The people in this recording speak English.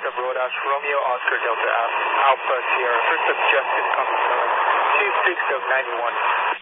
of Rodas, Romeo Oscar Delta Alpha Sierra, first of Justin Compton, 26 of 91.